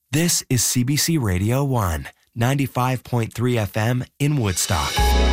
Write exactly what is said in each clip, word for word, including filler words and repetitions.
This is C B C Radio one, ninety-five point three F M in Woodstock.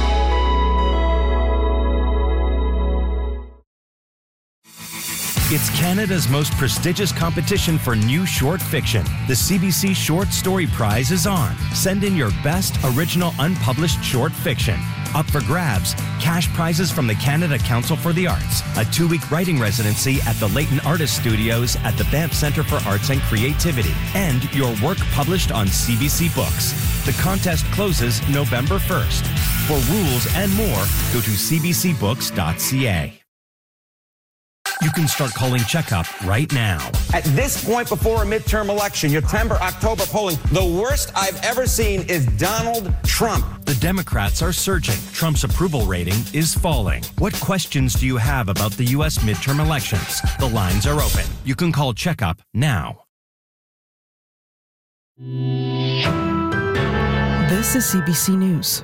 It's Canada's most prestigious competition for new short fiction. The C B C Short Story Prize is on. Send in your best original unpublished short fiction. Up for grabs, cash prizes from the Canada Council for the Arts, a two-week writing residency at the Leighton Artist Studios at the Banff Centre for Arts and Creativity, and your work published on C B C Books. The contest closes November first. For rules and more, go to c b c books dot c a. You can start calling Checkup right now. At this point before a midterm election, September, October polling, the worst I've ever seen is Donald Trump. The Democrats are surging. Trump's approval rating is falling. What questions do you have about the U S midterm elections? The lines are open. You can call Checkup now. This is C B C News.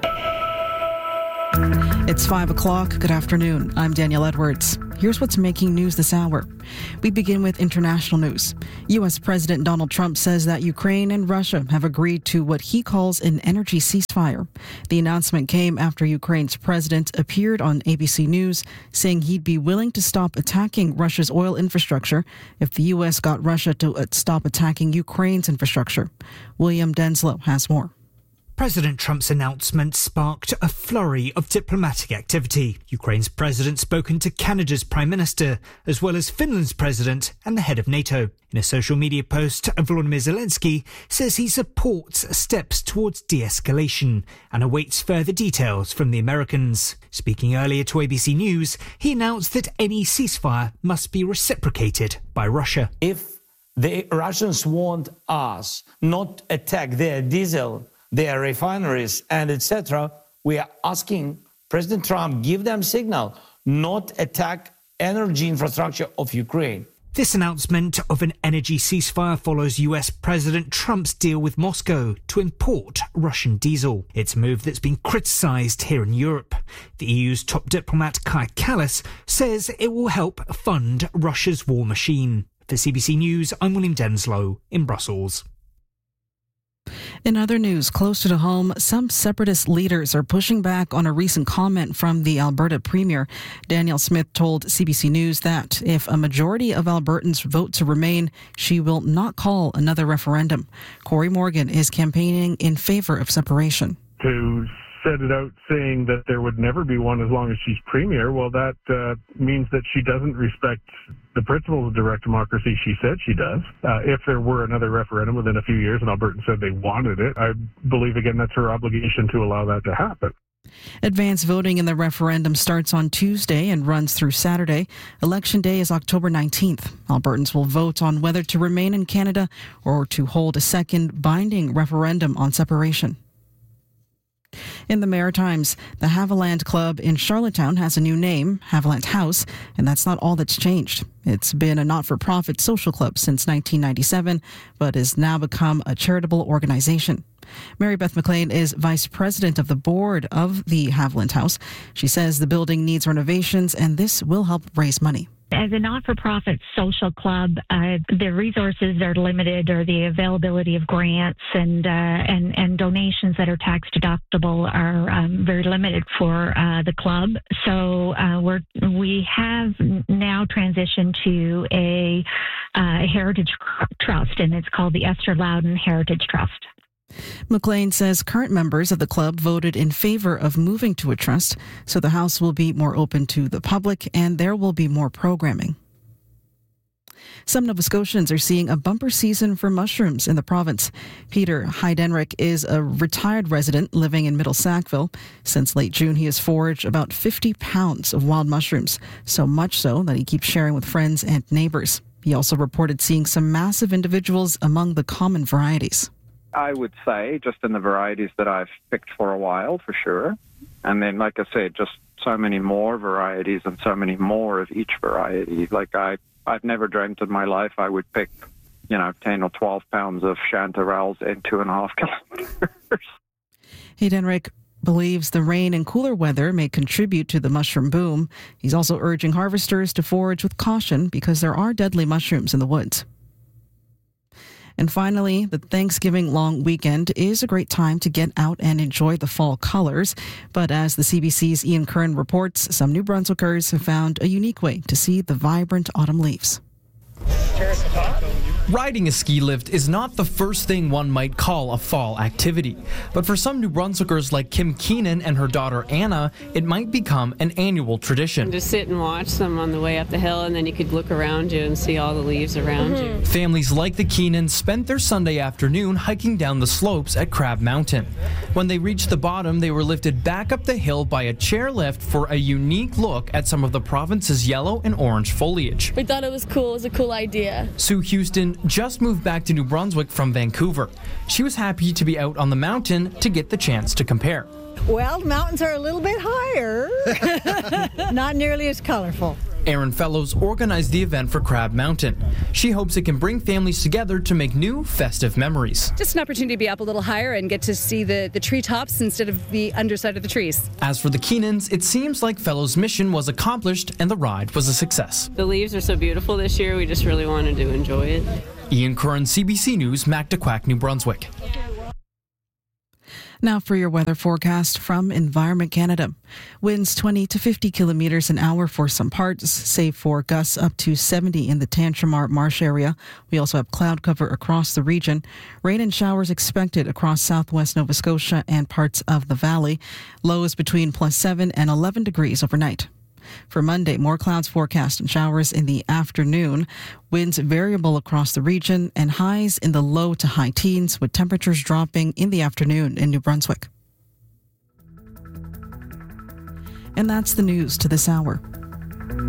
It's five o'clock. Good afternoon. I'm Danielle Edwards. Here's what's making news this hour. We begin with international news. U S President Donald Trump says that Ukraine and Russia have agreed to what he calls an energy ceasefire. The announcement came after Ukraine's president appeared on A B C News saying he'd be willing to stop attacking Russia's oil infrastructure if the U S got Russia to stop attacking Ukraine's infrastructure. William Denslow has more. President Trump's announcement sparked a flurry of diplomatic activity. Ukraine's president spoken to Canada's Prime Minister, as well as Finland's president and the head of NATO. In a social media post, Volodymyr Zelensky says he supports steps towards de-escalation and awaits further details from the Americans. Speaking earlier to A B C News, he announced that any ceasefire must be reciprocated by Russia. If the Russians want us not attack their diesel, their refineries, and et cetera, we are asking President Trump give them signal not attack energy infrastructure of Ukraine. This announcement of an energy ceasefire follows U S President Trump's deal with Moscow to import Russian diesel. It's a move that's been criticised here in Europe. The E U's top diplomat Kaja Kallas says it will help fund Russia's war machine. For C B C News, I'm William Denslow in Brussels. In other news, closer to home, some separatist leaders are pushing back on a recent comment from the Alberta Premier. Danielle Smith told C B C News that if a majority of Albertans vote to remain, she will not call another referendum. Corey Morgan is campaigning in favour of separation. To set it out saying that there would never be one as long as she's Premier, well, that uh, means that she doesn't respect the principles of direct democracy she said she does. Uh, if there were another referendum within a few years and Albertans said they wanted it, I believe, again, that's her obligation to allow that to happen. Advance voting in the referendum starts on Tuesday and runs through Saturday. Election day is October nineteenth. Albertans will vote on whether to remain in Canada or to hold a second binding referendum on separation. In the Maritimes, the Haviland Club in Charlottetown has a new name, Haviland House, and that's not all that's changed. It's been a not-for-profit social club since nineteen ninety-seven, but has now become a charitable organization. Mary Beth McLean is vice president of the board of the Haviland House. She says the building needs renovations, and this will help raise money. As a not-for-profit social club, uh, the resources are limited, or the availability of grants and uh, and, and donations that are tax deductible are um, very limited for uh, the club. So uh, we're we have now transitioned to a uh, heritage trust, and it's called the Esther Loudon Heritage Trust. McLean says current members of the club voted in favor of moving to a trust, so the house will be more open to the public and there will be more programming. Some Nova Scotians are seeing a bumper season for mushrooms in the province. Peter Heidenreich is a retired resident living in Middle Sackville. Since late June, he has foraged about fifty pounds of wild mushrooms, so much so that he keeps sharing with friends and neighbors. He also reported seeing some massive individuals among the common varieties. I would say just in the varieties that I've picked for a while, for sure. And then, like I said, just so many more varieties and so many more of each variety. Like I, I've never dreamt in my life I would pick, you know, ten or twelve pounds of chanterelles in two and a half kilometers. Heidenreich believes the rain and cooler weather may contribute to the mushroom boom. He's also urging harvesters to forage with caution because there are deadly mushrooms in the woods. And finally, the Thanksgiving long weekend is a great time to get out and enjoy the fall colors. But as the C B C's Ian Curran reports, some New Brunswickers have found a unique way to see the vibrant autumn leaves. Riding a ski lift is not the first thing one might call a fall activity. But for some New Brunswickers like Kim Keenan and her daughter Anna, it might become an annual tradition. Just sit and watch them on the way up the hill, and then you could look around you and see all the leaves around mm-hmm. you. Families like the Keenans spent their Sunday afternoon hiking down the slopes at Crab Mountain. When they reached the bottom, they were lifted back up the hill by a chairlift for a unique look at some of the province's yellow and orange foliage. We thought it was cool. It was a cool idea. Sue Houston just moved back to New Brunswick from Vancouver. She was happy to be out on the mountain to get the chance to compare. Well, the mountains are a little bit higher, not nearly as colorful. Erin Fellows organized the event for Crab Mountain. She hopes it can bring families together to make new festive memories. Just an opportunity to be up a little higher and get to see the, the treetops instead of the underside of the trees. As for the Keenans, it seems like Fellows' mission was accomplished and the ride was a success. The leaves are so beautiful this year, we just really wanted to enjoy it. Ian Curran, C B C News, Mactaquac, New Brunswick. Now for your weather forecast from Environment Canada. Winds twenty to fifty kilometers an hour for some parts, save for gusts up to seventy in the Tantramar Marsh area. We also have cloud cover across the region. Rain and showers expected across southwest Nova Scotia and parts of the valley. Lows between plus seven and eleven degrees overnight. For Monday, more clouds forecast and showers in the afternoon. Winds variable across the region and highs in the low to high teens with temperatures dropping in the afternoon in New Brunswick. And that's the news to this hour.